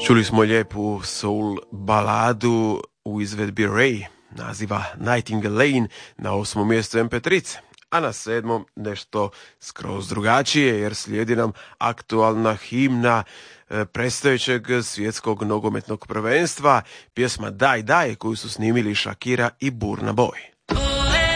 Čuli smo lijepu soul baladu u izvedbi Ray, naziva Nightingale Lane, na 8. mjestu MP3, a na 7. nešto skroz drugačije, jer slijedi nam aktualna himna predstojećeg svjetskog nogometnog prvenstva, pjesma Daj Daj, koju su snimili Shakira i Burna Boy.